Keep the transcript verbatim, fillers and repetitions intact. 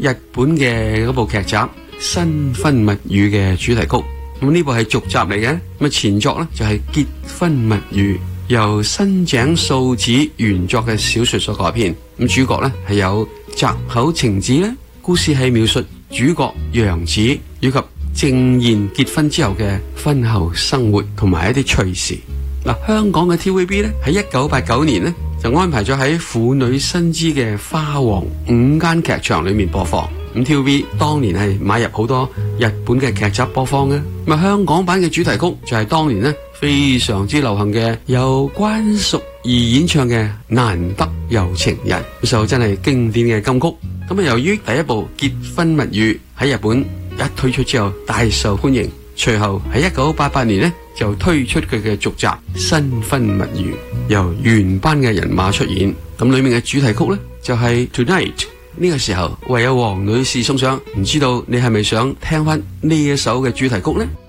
日本嘅嗰部劇集《新婚蜜語》嘅主題曲。咁呢部係續集嚟嘅，咁前作呢就係、是《結婚蜜語》，由新井素子原作嘅小說所改編。咁主角呢係有澤口晴子咧，故事係描述主角楊子以及正彥結婚之後嘅婚後生活同埋一啲趣事。嗱，香港嘅 T V B 咧喺一九八九年呢就安排咗喺婦女新知嘅花王五間劇場裏面播放。咁 T V B 當年係買入好多日本嘅劇集播放嘅。咁香港版嘅主題曲就係當年呢非常之流行嘅，由關淑怡演唱嘅《難得有情人》，呢首真係經典嘅金曲。咁啊，由於第一部《結婚蜜語》喺日本一推出之後大受歡迎，隨後喺一九八八年呢就推出佢嘅續集《新婚蜜語》，由原班嘅人馬出演。咁裏面嘅主題曲呢就係 Tonight。呢個時候為有黃女士送上，唔知道你係咪想聽翻呢一首嘅主題曲呢？